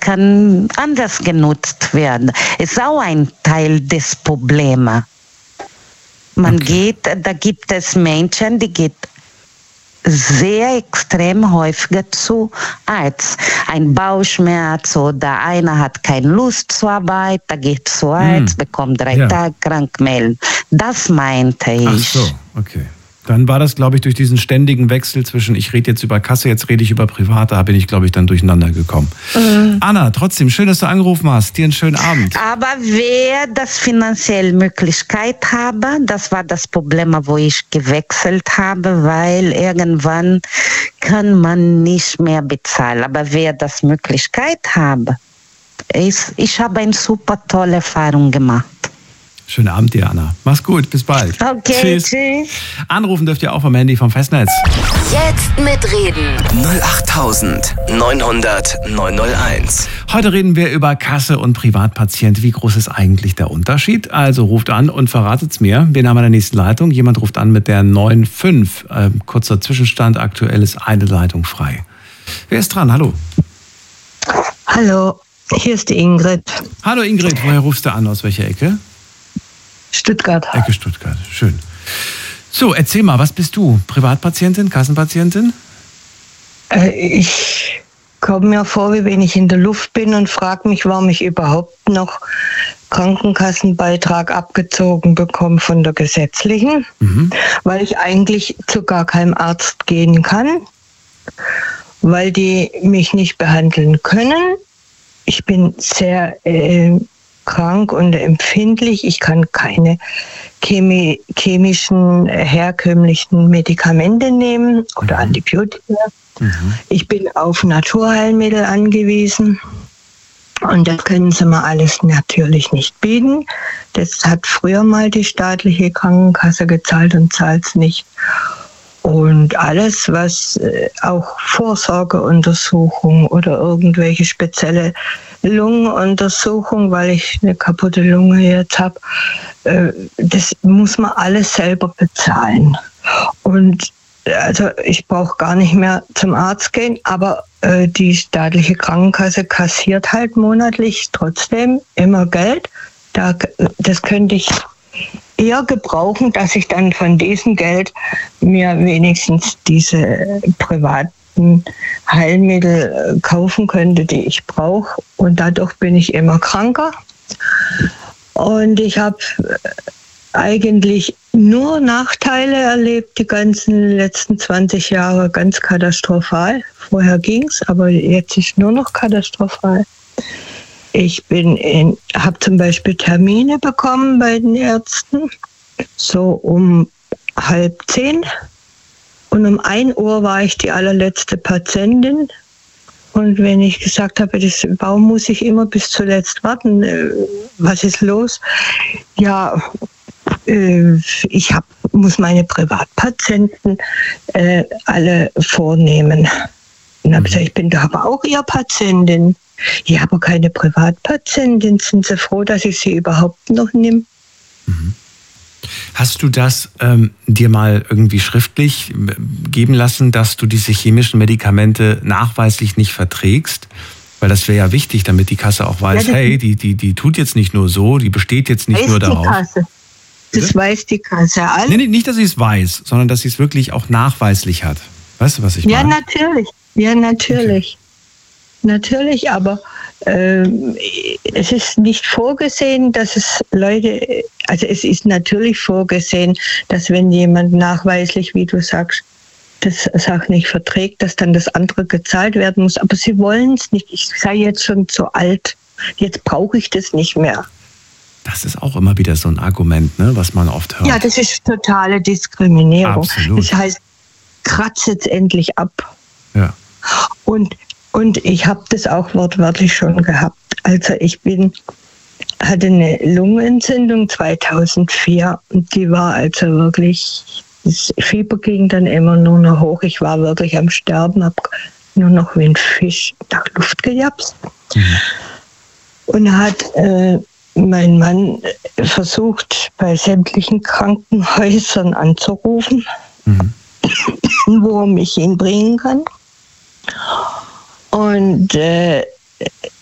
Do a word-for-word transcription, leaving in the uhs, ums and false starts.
kann anders genutzt werden. Ist auch ein Teil des Problems. Man Okay. geht, da gibt es Menschen, die geht sehr extrem häufiger zu Arzt. Ein Bauchschmerz oder einer hat keine Lust zur Arbeit, da geht zu Arzt, bekommt drei Ja. Tage Krankmeldung. Das meinte ich. Ach so, okay. Dann war das, glaube ich, durch diesen ständigen Wechsel zwischen ich rede jetzt über Kasse, jetzt rede ich über Privat, da bin ich, glaube ich, dann durcheinander gekommen. Mhm. Anna, trotzdem, schön, dass du angerufen hast. Dir einen schönen Abend. Aber wer das finanziell Möglichkeit habe, das war das Problem, wo ich gewechselt habe, weil irgendwann kann man nicht mehr bezahlen. Aber wer das Möglichkeit habe, ist, ich habe eine super tolle Erfahrung gemacht. Schönen Abend dir, Anna. Mach's gut, bis bald. Okay, Tschüss. tschüss. Anrufen dürft ihr auch vom Handy vom Festnetz. Jetzt mitreden. null acht neun hundert neun null eins. Heute reden wir über Kasse und Privatpatient. Wie groß ist eigentlich der Unterschied? Also ruft an und verratet's mir. Wen haben wir in der nächsten Leitung? Jemand ruft an mit der neun fünf. Ähm, kurzer Zwischenstand, aktuell ist eine Leitung frei. Wer ist dran? Hallo. Hallo, hier ist die Ingrid. Hallo Ingrid, woher rufst du an? Aus welcher Ecke? Stuttgart. Ecke Stuttgart, schön. So, erzähl mal, was bist du? Privatpatientin, Kassenpatientin? Äh, ich komme mir vor, wie wenn ich in der Luft bin und frage mich, warum ich überhaupt noch Krankenkassenbeitrag abgezogen bekomme von der gesetzlichen, Mhm. weil ich eigentlich zu gar keinem Arzt gehen kann, weil die mich nicht behandeln können. Ich bin sehr äh, krank und empfindlich. Ich kann keine chemi- chemischen, äh, herkömmlichen Medikamente nehmen oder Antibiotika. Mhm. Ich bin auf Naturheilmittel angewiesen und das können sie mir alles natürlich nicht bieten. Das hat früher mal die staatliche Krankenkasse gezahlt und zahlt es nicht. Und alles, was äh, auch Vorsorgeuntersuchung oder irgendwelche spezielle Lungenuntersuchung, weil ich eine kaputte Lunge jetzt habe, äh, das muss man alles selber bezahlen. Und also ich brauche gar nicht mehr zum Arzt gehen, aber äh, die staatliche Krankenkasse kassiert halt monatlich trotzdem immer Geld. Da, das könnte ich eher gebrauchen, dass ich dann von diesem Geld mir wenigstens diese privaten Heilmittel kaufen könnte, die ich brauche. Und dadurch bin ich immer kranker. Und ich habe eigentlich nur Nachteile erlebt, die ganzen letzten zwanzig Jahre, ganz katastrophal. Vorher ging es, aber jetzt ist nur noch katastrophal. Ich bin in, habe zum Beispiel Termine bekommen bei den Ärzten, so um halb zehn. Und um ein Uhr war ich die allerletzte Patientin. Und wenn ich gesagt habe, das, warum muss ich immer bis zuletzt warten? Was ist los? Ja, äh, ich hab, muss meine Privatpatienten äh, alle vornehmen. Und habe gesagt, ich bin doch aber auch Ihre Patientin. Ja, aber keine Privatpatientin. Sind Sie froh, dass ich sie überhaupt noch nehme? Mhm. Hast du das ähm, dir mal irgendwie schriftlich geben lassen, dass du diese chemischen Medikamente nachweislich nicht verträgst? Weil das wäre ja wichtig, damit die Kasse auch weiß, ja, hey, die, die, die tut jetzt nicht nur so, die besteht jetzt nicht nur darauf. Kasse. Das Bitte? Weiß die Kasse. Alle? Nee, nicht, dass sie es weiß, sondern dass sie es wirklich auch nachweislich hat. Weißt du, was ich meine? Ja, natürlich. Ja, natürlich. Okay. Natürlich, aber äh, es ist nicht vorgesehen, dass es Leute, also es ist natürlich vorgesehen, dass wenn jemand nachweislich, wie du sagst, das Sache nicht verträgt, dass dann das andere gezahlt werden muss. Aber sie wollen es nicht. Ich sei jetzt schon zu alt. Jetzt brauche ich das nicht mehr. Das ist auch immer wieder so ein Argument, ne, was man oft hört. Ja, das ist totale Diskriminierung. Absolut. Das heißt, kratzt jetzt endlich ab. Ja. Und Und ich habe das auch wortwörtlich schon gehabt. Also ich bin, hatte eine Lungenentzündung zweitausendvier und die war also wirklich, das Fieber ging dann immer nur noch hoch. Ich war wirklich am Sterben, habe nur noch wie ein Fisch nach Luft gejapst. Mhm. Und hat äh, mein Mann versucht, bei sämtlichen Krankenhäusern anzurufen, mhm. wo er mich hinbringen kann. Und äh,